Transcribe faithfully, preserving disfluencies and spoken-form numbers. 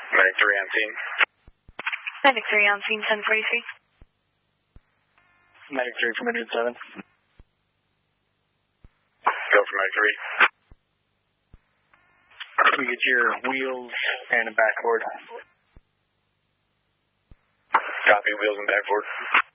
Medic three on scene. Medic three on scene, ten forty-three. Medic three from one hundred seven. Go for Medic three. Can we get your wheels and a backboard? Copy, wheels and backboard.